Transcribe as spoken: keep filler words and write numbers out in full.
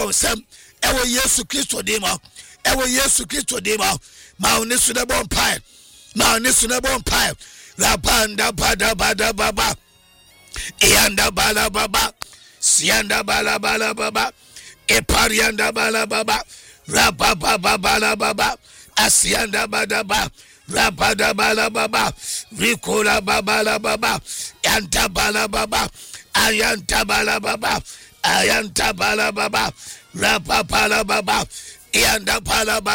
nsɛm ɛwɔ Yesu Kristo dim ɛwɔ Yesu Kristo dim ma oni so de bon pai ma oni so de bon pai la banda bada bada baba yanda bala baba sianda bala bala baba e parianda bala baba raba baba bala baba asianda bada baba rabada bala baba rikola baba la baba yanda bala baba ayanta bala baba ayanta bala baba raba bala baba yanda bala baba